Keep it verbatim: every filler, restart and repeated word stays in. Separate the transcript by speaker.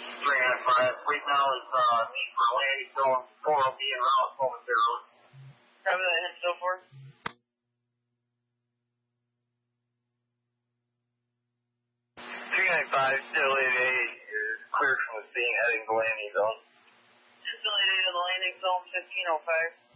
Speaker 1: three nine five. Right now is uh, need for landing zone four will be in route momentarily.
Speaker 2: Copy that, hit so far.
Speaker 1: three nine five, still eight eight, is clear from the scene heading to landing zone.
Speaker 2: Still eight eight in the landing zone, fifteen oh five.